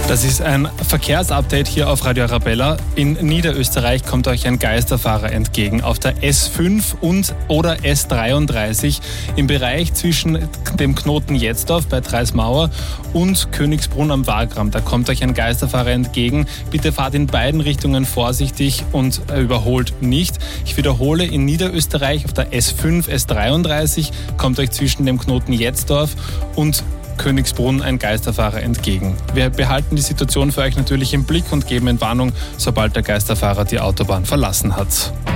Das ist ein Verkehrsupdate hier auf Radio Arabella. In Niederösterreich kommt euch ein Geisterfahrer entgegen auf der S5 oder S33 im Bereich zwischen dem Knoten Jetzdorf bei Treismauer und Königsbrunn am Wagram. Da kommt euch ein Geisterfahrer entgegen. Bitte fahrt in beiden Richtungen vorsichtig und überholt nicht. Ich wiederhole, in Niederösterreich auf der S5, S33 kommt euch zwischen dem Knoten Jetzdorf und Königsbrunn ein Geisterfahrer entgegen. Wir behalten die Situation für euch natürlich im Blick und geben Entwarnung, sobald der Geisterfahrer die Autobahn verlassen hat.